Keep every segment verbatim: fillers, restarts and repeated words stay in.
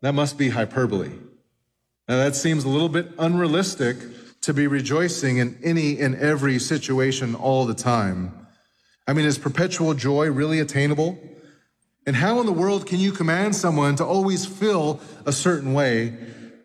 That must be hyperbole. Now that seems a little bit unrealistic to be rejoicing in any and every situation all the time. I mean, is perpetual joy really attainable? And how in the world can you command someone to always feel a certain way?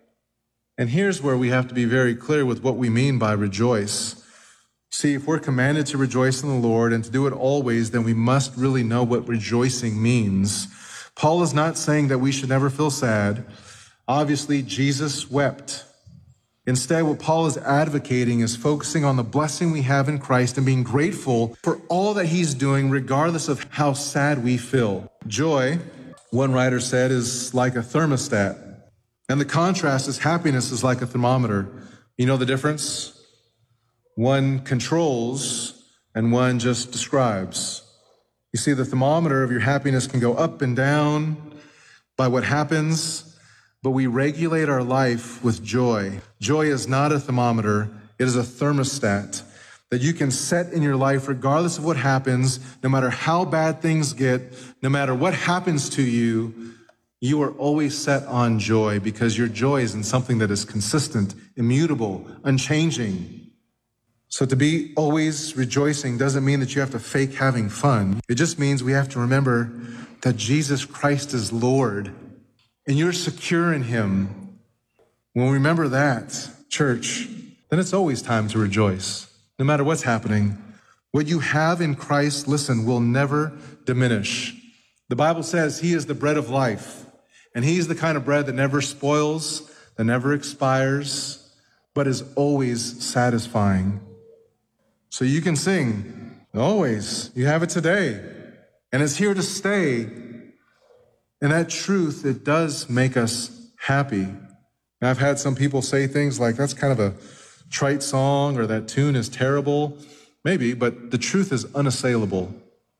And here's where we have to be very clear with what we mean by rejoice. See, if we're commanded to rejoice in the Lord and to do it always, then we must really know what rejoicing means. Paul is not saying that we should never feel sad. Obviously, Jesus wept. Instead, what Paul is advocating is focusing on the blessing we have in Christ and being grateful for all that he's doing, regardless of how sad we feel. Joy, one writer said, is like a thermostat. And the contrast is happiness is like a thermometer. You know the difference? One controls and one just describes. You see, the thermometer of your happiness can go up and down by what happens, but we regulate our life with joy. Joy is not a thermometer. It is a thermostat that you can set in your life regardless of what happens, no matter how bad things get, no matter what happens to you, you are always set on joy because your joy is in something that is consistent, immutable, unchanging. So to be always rejoicing doesn't mean that you have to fake having fun. It just means we have to remember that Jesus Christ is Lord. And you're secure in him. When we remember that, church, then it's always time to rejoice, no matter what's happening. What you have in Christ, listen, will never diminish. The Bible says he is the bread of life, and he's the kind of bread that never spoils, that never expires, but is always satisfying. So you can sing, always. You have it today, and it's here to stay. And that truth, it does make us happy. Now, I've had some people say things like, that's kind of a trite song, or that tune is terrible. Maybe, but the truth is unassailable.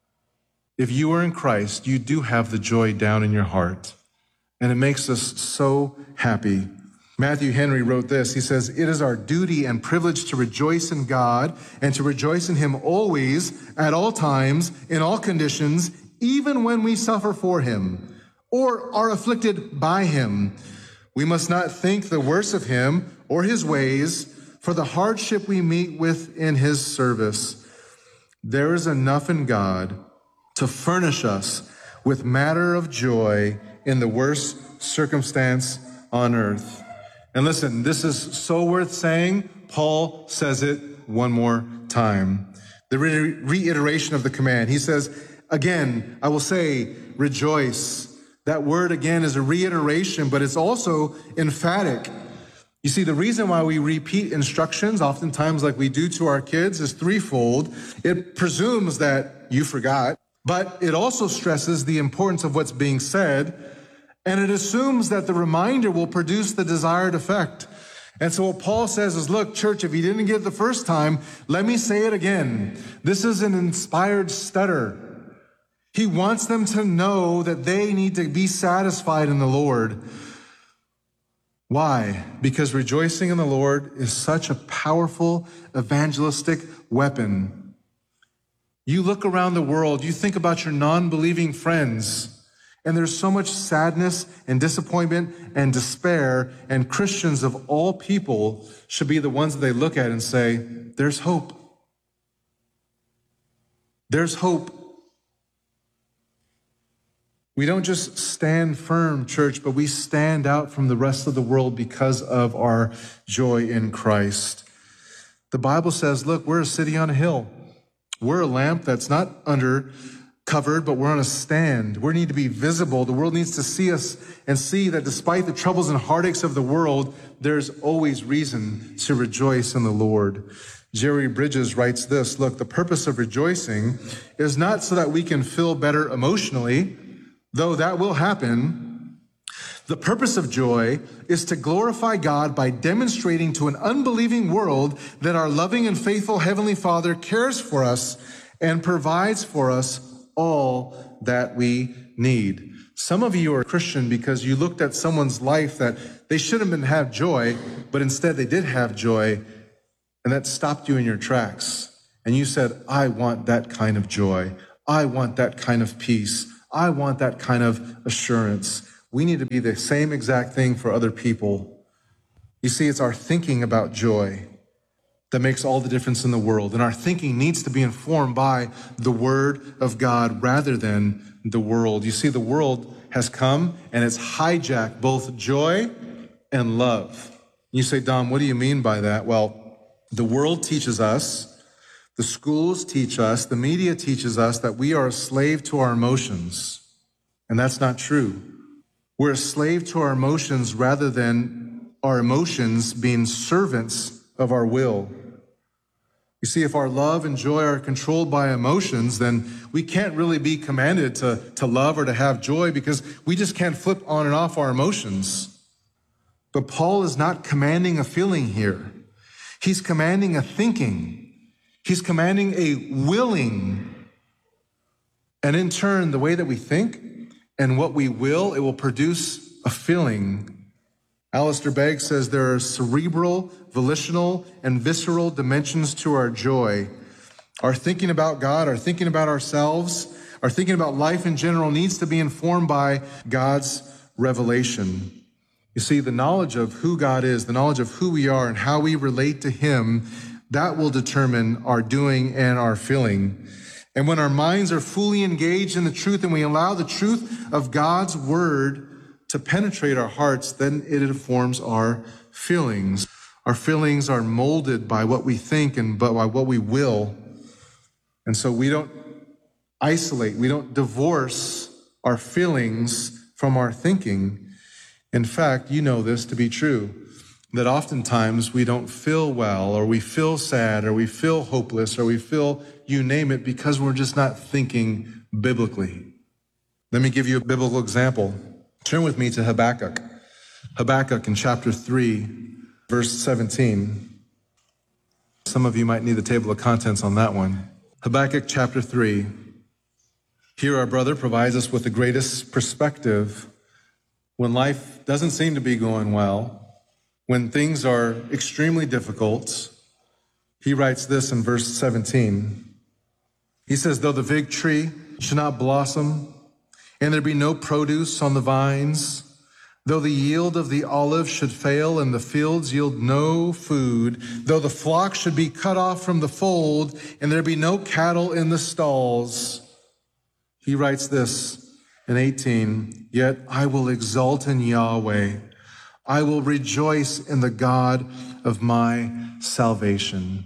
If you are in Christ, you do have the joy down in your heart. And it makes us so happy. Matthew Henry wrote this. He says, it is our duty and privilege to rejoice in God and to rejoice in him always, at all times, in all conditions, even when we suffer for him or are afflicted by him. We must not think the worse of him or his ways for the hardship we meet with in his service. There is enough in God to furnish us with matter of joy in the worst circumstance on earth. And listen, this is so worth saying. Paul says it one more time. The re- reiteration of the command. He says, again, I will say, rejoice. That word again is a reiteration, but it's also emphatic. You see, the reason why we repeat instructions, oftentimes like we do to our kids, is threefold. It presumes that you forgot, but it also stresses the importance of what's being said, and it assumes that the reminder will produce the desired effect. And so what Paul says is, look, church, if you didn't get it the first time, let me say it again. This is an inspired stutter. He wants them to know that they need to be satisfied in the Lord. Why? Because rejoicing in the Lord is such a powerful evangelistic weapon. You look around the world, you think about your non-believing friends, and there's so much sadness and disappointment and despair, and Christians of all people should be the ones that they look at and say, there's hope. There's hope. We don't just stand firm, church, but we stand out from the rest of the world because of our joy in Christ. The Bible says, look, we're a city on a hill. We're a lamp that's not under covered, but we're on a stand. We need to be visible. The world needs to see us and see that despite the troubles and heartaches of the world, there's always reason to rejoice in the Lord. Jerry Bridges writes this, look, the purpose of rejoicing is not so that we can feel better emotionally, though that will happen. The purpose of joy is to glorify God by demonstrating to an unbelieving world that our loving and faithful Heavenly Father cares for us and provides for us all that we need. Some of you are Christian because you looked at someone's life that they shouldn't have had joy, but instead they did have joy, and that stopped you in your tracks. And you said, I want that kind of joy. I want that kind of peace. I want that kind of assurance. we need to be the same exact thing for other people. You see, it's our thinking about joy that makes all the difference in the world. And our thinking needs to be informed by the Word of God rather than the world. You see, the world has come and it's hijacked both joy and love. You say, Dom, what do you mean by that? Well, the world teaches us, the schools teach us, the media teaches us that we are a slave to our emotions. And that's not true. We're a slave to our emotions rather than our emotions being servants of our will. You see, if our love and joy are controlled by emotions, then we can't really be commanded to, to love or to have joy because we just can't flip on and off our emotions. But Paul is not commanding a feeling here. He's commanding a thinking. He's commanding a willing. And in turn, the way that we think and what we will, it will produce a feeling. Alistair Begg says there are cerebral, volitional, and visceral dimensions to our joy. Our thinking about God, our thinking about ourselves, our thinking about life in general needs to be informed by God's revelation. You see, the knowledge of who God is, the knowledge of who we are and how we relate to Him, that will determine our doing and our feeling. And when our minds are fully engaged in the truth and we allow the truth of God's word to penetrate our hearts, then it informs our feelings. Our feelings are molded by what we think and by what we will. And so we don't isolate, we don't divorce our feelings from our thinking. In fact, you know this to be true, that oftentimes we don't feel well, or we feel sad, or we feel hopeless, or we feel you name it, because we're just not thinking biblically. Let me give you a biblical example. Turn with me to Habakkuk. Habakkuk in chapter three, verse seventeen. Some of you might need the table of contents on that one. Habakkuk chapter three. Here our brother provides us with the greatest perspective when life doesn't seem to be going well, when things are extremely difficult. He writes this in verse seventeen. He says, though the fig tree should not blossom, and there be no produce on the vines, though the yield of the olive should fail and the fields yield no food, though the flock should be cut off from the fold and there be no cattle in the stalls. He writes this in eighteen, yet I will exult in Yahweh. I will rejoice in the God of my salvation.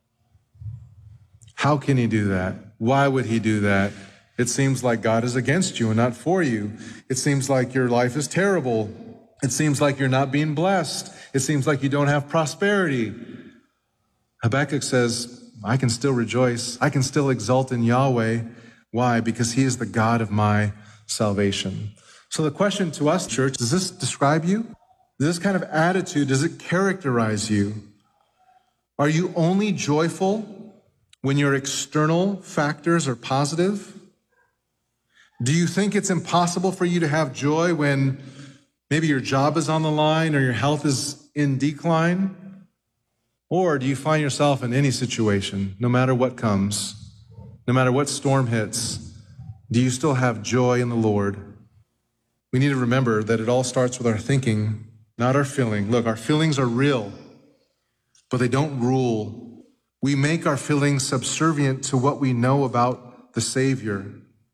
How can he do that? Why would he do that? It seems like God is against you and not for you. It seems like your life is terrible. It seems like you're not being blessed. It seems like you don't have prosperity. Habakkuk says, I can still rejoice. I can still exult in Yahweh. Why? Because he is the God of my salvation. So the question to us, church, does this describe you? Does this kind of attitude, does it characterize you? Are you only joyful when your external factors are positive? Do you think it's impossible for you to have joy when maybe your job is on the line or your health is in decline? Or do you find yourself in any situation, no matter what comes, no matter what storm hits, do you still have joy in the Lord? We need to remember that it all starts with our thinking, not our feeling. Look, our feelings are real, but they don't rule. We make our feelings subservient to what we know about the Savior.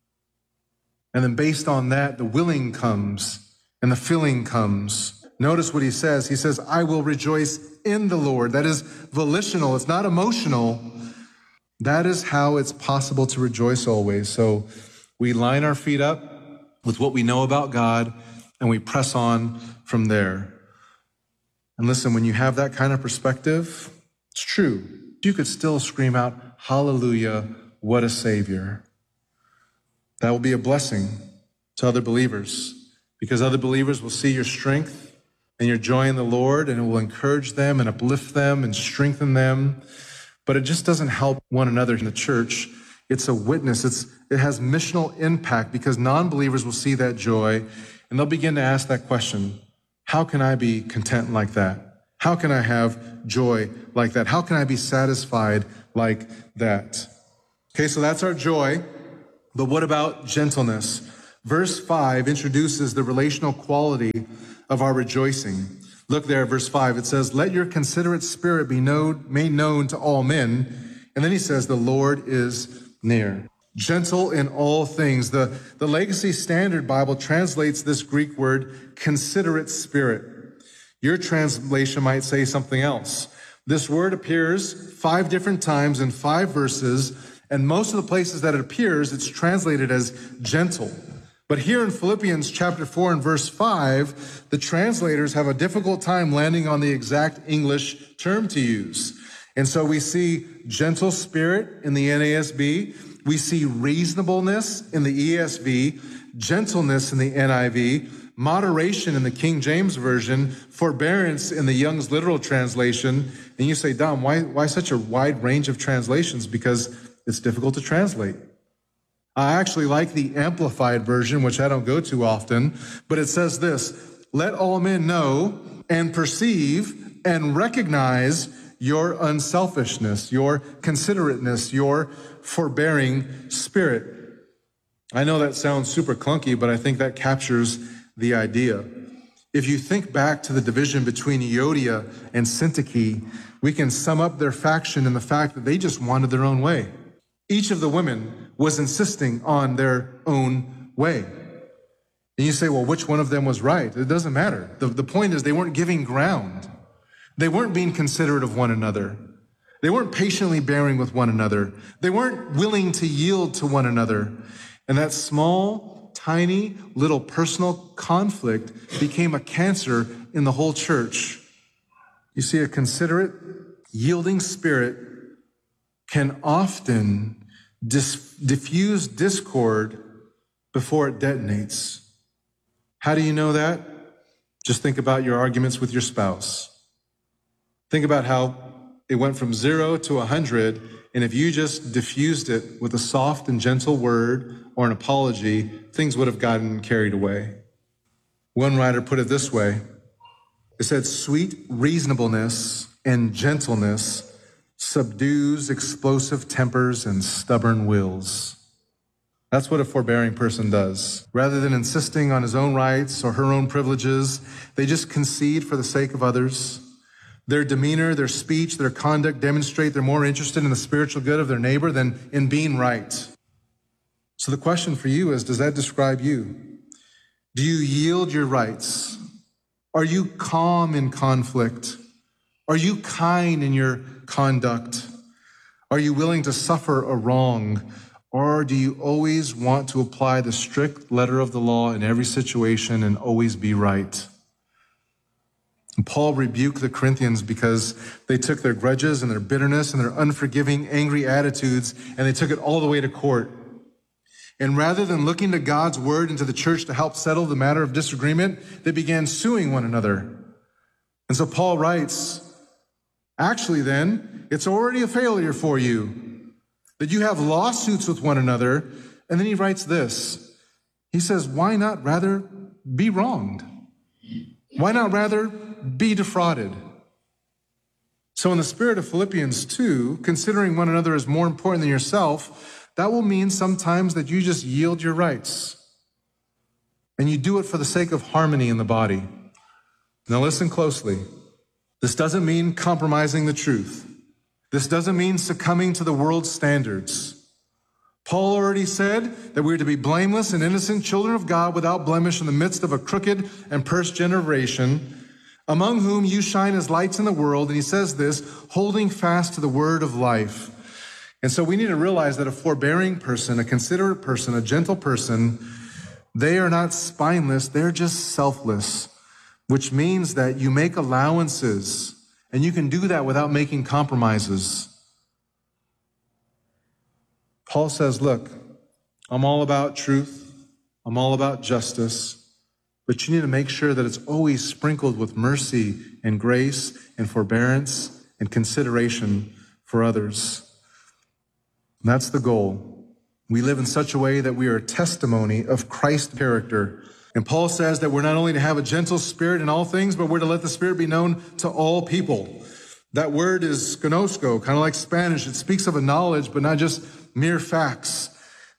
And then based on that, the willing comes and the feeling comes. Notice what he says. He says, I will rejoice in the Lord. That is volitional. It's not emotional. That is how it's possible to rejoice always. So we line our feet up with what we know about God and we press on from there. And listen, when you have that kind of perspective, it's true. You could still scream out, hallelujah, what a Savior. That will be a blessing to other believers because other believers will see your strength and your joy in the Lord, and it will encourage them and uplift them and strengthen them. But it just doesn't help one another in the church. It's a witness. It's, it has missional impact because non-believers will see that joy and they'll begin to ask that question, how can I be content like that? How can I have joy like that? How can I be satisfied like that? Okay, so that's our joy. But what about gentleness? Verse five introduces the relational quality of our rejoicing. Look there, verse five, it says, let your considerate spirit be known, made known to all men. And then he says, the Lord is near. Gentle in all things. The, the Legacy Standard Bible translates this Greek word, considerate spirit. Your translation might say something else. This word appears five different times in five verses, and most of the places that it appears, it's translated as gentle. But here in Philippians chapter four and verse five, the translators have a difficult time landing on the exact English term to use. And so we see gentle spirit in the N A S B, we see reasonableness in the E S V, gentleness in the N I V, moderation in the King James Version, forbearance in the Young's Literal Translation. And you say, Dom, why, why such a wide range of translations? Because it's difficult to translate. I actually like the Amplified Version, which I don't go to often, but it says this, let all men know and perceive and recognize your unselfishness, your considerateness, your forbearing spirit. I know that sounds super clunky, but I think that captures the idea. If you think back to the division between Euodia and Syntyche, we can sum up their faction in the fact that they just wanted their own way. Each of the women was insisting on their own way. And you say, well, which one of them was right? It doesn't matter. The, the point is they weren't giving ground. They weren't being considerate of one another. They weren't patiently bearing with one another. They weren't willing to yield to one another. And that small, tiny, little personal conflict became a cancer in the whole church. You see, a considerate, yielding spirit can often dis- diffuse discord before it detonates. How do you know that? Just think about your arguments with your spouse. Think about how it went from zero to a hundred, and if you just diffused it with a soft and gentle word or an apology, things would have gotten carried away. One writer put it this way. It said, sweet reasonableness and gentleness subdues explosive tempers and stubborn wills. That's what a forbearing person does. Rather than insisting on his own rights or her own privileges, they just concede for the sake of others. Their demeanor, their speech, their conduct demonstrate they're more interested in the spiritual good of their neighbor than in being right. So the question for you is, does that describe you? Do you yield your rights? Are you calm in conflict? Are you kind in your conduct? Are you willing to suffer a wrong? Or do you always want to apply the strict letter of the law in every situation and always be right? And Paul rebuked the Corinthians because they took their grudges and their bitterness and their unforgiving, angry attitudes, and they took it all the way to court. And rather than looking to God's word and to the church to help settle the matter of disagreement, they began suing one another. And so Paul writes, actually then, it's already a failure for you that you have lawsuits with one another. And then he writes this. He says, why not rather be wronged? Why not rather be defrauded? So in the spirit of Philippians two, considering one another as more important than yourself, that will mean sometimes that you just yield your rights. And you do it for the sake of harmony in the body. Now listen closely. This doesn't mean compromising the truth. This doesn't mean succumbing to the world's standards. Paul already said that we are to be blameless and innocent children of God without blemish in the midst of a crooked and perverse generation, among whom you shine as lights in the world. And he says this, holding fast to the word of life. And so we need to realize that a forbearing person, a considerate person, a gentle person, they are not spineless, they're just selfless, which means that you make allowances, and you can do that without making compromises. Paul says, look, I'm all about truth. I'm all about justice. But you need to make sure that it's always sprinkled with mercy and grace and forbearance and consideration for others. And that's the goal. We live in such a way that we are a testimony of Christ's character. And Paul says that we're not only to have a gentle spirit in all things, but we're to let the Spirit be known to all people. That word is gnosko, kind of like Spanish. It speaks of a knowledge, but not just mere facts.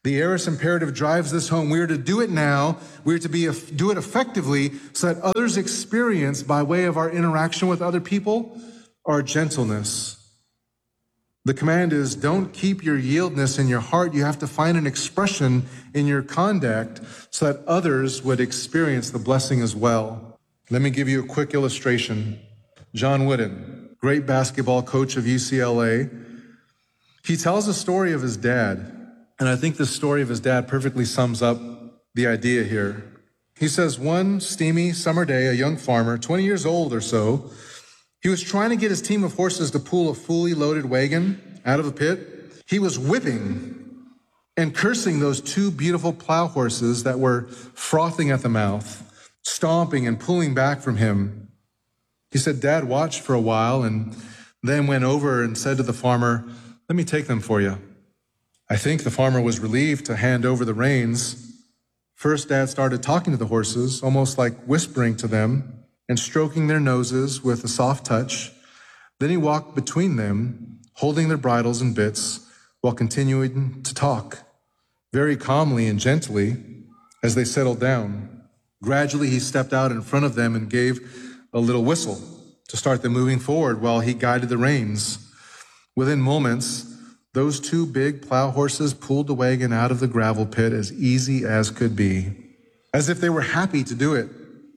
The aorist imperative drives this home. We are to do it now. We are to be do it effectively so that others experience, by way of our interaction with other people, our gentleness. The command is, don't keep your yieldness in your heart. You have to find an expression in your conduct so that others would experience the blessing as well. Let me give you a quick illustration. John Wooden, great basketball coach of U C L A, he tells a story of his dad. And I think this story of his dad perfectly sums up the idea here. He says, one steamy summer day, a young farmer, twenty years old or so, he was trying to get his team of horses to pull a fully loaded wagon out of a pit. He was whipping and cursing those two beautiful plow horses that were frothing at the mouth, stomping and pulling back from him. He said, Dad watched for a while and then went over and said to the farmer, let me take them for you. I think the farmer was relieved to hand over the reins. First, Dad started talking to the horses, almost like whispering to them and stroking their noses with a soft touch. Then he walked between them, holding their bridles and bits while continuing to talk, very calmly and gently as they settled down. Gradually, he stepped out in front of them and gave a little whistle to start them moving forward while he guided the reins. Within moments, those two big plow horses pulled the wagon out of the gravel pit as easy as could be, as if they were happy to do it.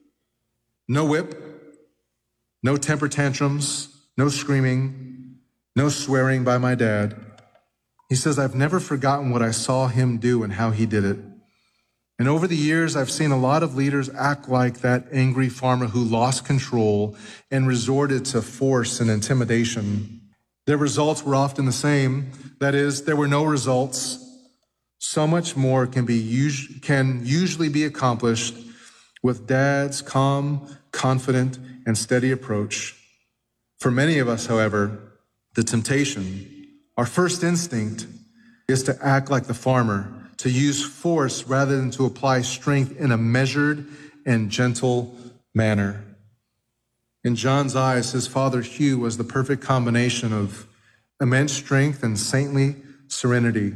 No whip, no temper tantrums, no screaming, no swearing by my dad. He says, I've never forgotten what I saw him do and how he did it. And over the years, I've seen a lot of leaders act like that angry farmer who lost control and resorted to force and intimidation. Their results were often the same. That is, there were no results. So much more can be us- can usually be accomplished with Dad's calm, confident, and steady approach. For many of us, however, the temptation, our first instinct, is to act like the farmer, to use force rather than to apply strength in a measured and gentle manner. In John's eyes, his father Hugh was the perfect combination of immense strength and saintly serenity.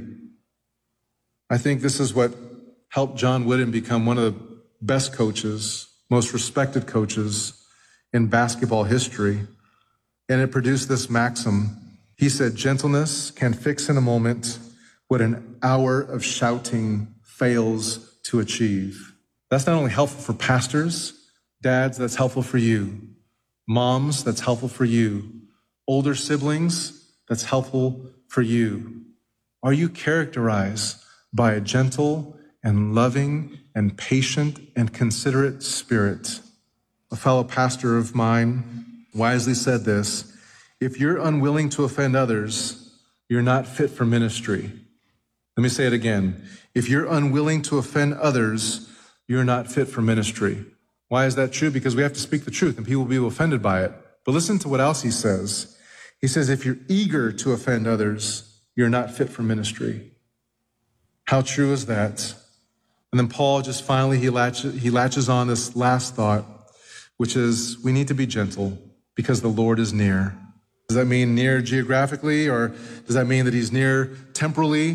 I think this is what helped John Wooden become one of the best coaches, most respected coaches in basketball history. And it produced this maxim. He said, gentleness can fix in a moment what an hour of shouting fails to achieve. That's not only helpful for pastors, dads, that's helpful for you. Moms, that's helpful for you. Older siblings, that's helpful for you. Are you characterized by a gentle and loving and patient and considerate spirit? A fellow pastor of mine wisely said this: if you're unwilling to offend others, you're not fit for ministry. Let me say it again. If you're unwilling to offend others, you're not fit for ministry. Why is that true? Because we have to speak the truth and people will be offended by it. But listen to what else he says. He says, if you're eager to offend others, you're not fit for ministry. How true is that? And then Paul just finally, he latches, he latches on this last thought, which is we need to be gentle because the Lord is near. Does that mean near geographically, or does that mean that he's near temporally?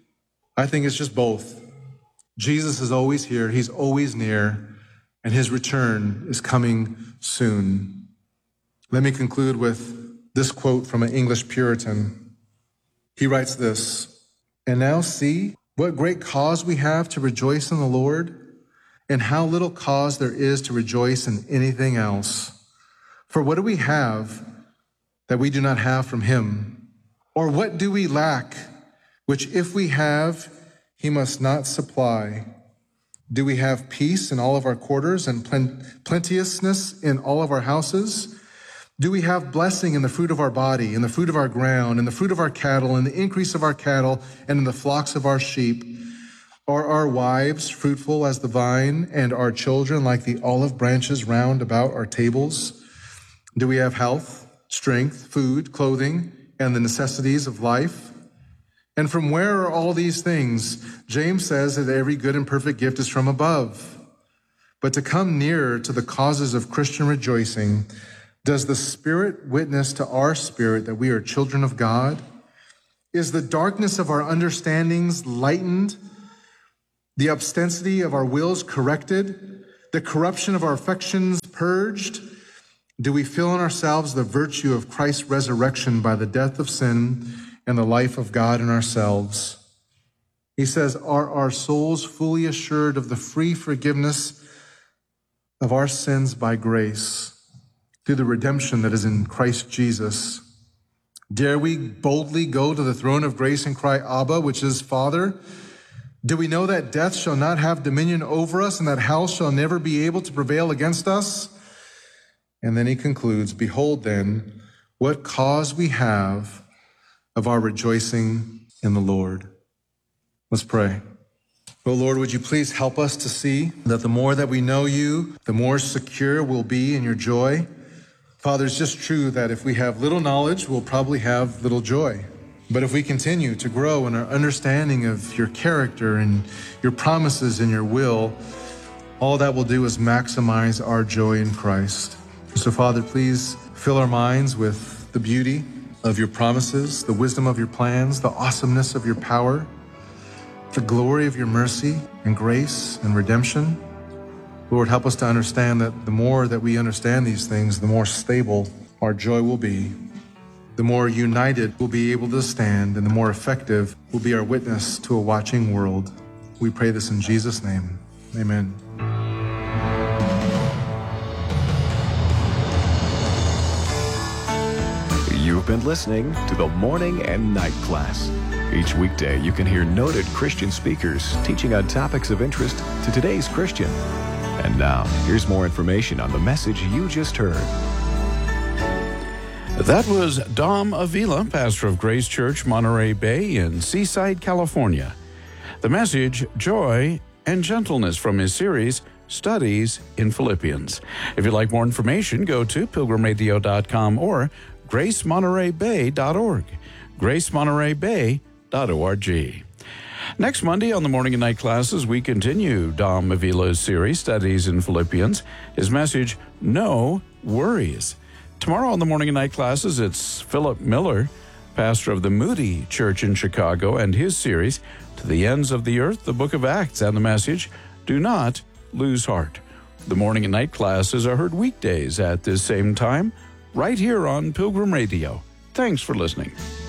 I think it's just both. Jesus is always here. He's always near, and his return is coming soon. Let me conclude with this quote from an English Puritan. He writes this, and now see what great cause we have to rejoice in the Lord, and how little cause there is to rejoice in anything else. For what do we have that we do not have from him? Or what do we lack, which if we have, he must not supply? Do we have peace in all of our quarters and plenteousness in all of our houses? Do we have blessing in the fruit of our body, in the fruit of our ground, in the fruit of our cattle, in the increase of our cattle, and in the flocks of our sheep? Are our wives fruitful as the vine, and our children like the olive branches round about our tables? Do we have health, strength, food, clothing, and the necessities of life? And from where are all these things? James says that every good and perfect gift is from above. But to come nearer to the causes of Christian rejoicing, does the Spirit witness to our spirit that we are children of God? Is the darkness of our understandings lightened? The obscenity of our wills corrected? The corruption of our affections purged? Do we feel in ourselves the virtue of Christ's resurrection by the death of sin and the life of God in ourselves? He says, are our souls fully assured of the free forgiveness of our sins by grace through the redemption that is in Christ Jesus? Dare we boldly go to the throne of grace and cry, Abba, which is Father? Do we know that death shall not have dominion over us and that hell shall never be able to prevail against us? And then he concludes, behold then, what cause we have of our rejoicing in the Lord. Let's pray. Oh Lord, would you please help us to see that the more that we know you, the more secure we'll be in your joy. Father, it's just true that if we have little knowledge, we'll probably have little joy. But if we continue to grow in our understanding of your character and your promises and your will, all that will do is maximize our joy in Christ. So Father, please fill our minds with the beauty of your promises, the wisdom of your plans, the awesomeness of your power, the glory of your mercy and grace and redemption. Lord, help us to understand that the more that we understand these things, the more stable our joy will be, the more united we'll be able to stand, and the more effective will be our witness to a watching world. We pray this in Jesus' name. Amen. You've been listening to the Morning and Night Class. Each weekday, you can hear noted Christian speakers teaching on topics of interest to today's Christian. And now, here's more information on the message you just heard. That was Dom Avila, pastor of Grace Church, Monterey Bay in Seaside, California. The message, joy and gentleness, from his series, Studies in Philippians. If you'd like more information, go to pilgrim radio dot com or grace monterey bay dot org. grace monterey bay dot org. Next Monday on the Morning and Night Classes, we continue Dom Avila's series, Studies in Philippians. His message, No Worries. Tomorrow on the Morning and Night Classes, it's Philip Miller, pastor of the Moody Church in Chicago, and his series, To the Ends of the Earth, the Book of Acts, and the message, Do Not Lose Heart. The Morning and Night Classes are heard weekdays at this same time, right here on Pilgrim Radio. Thanks for listening.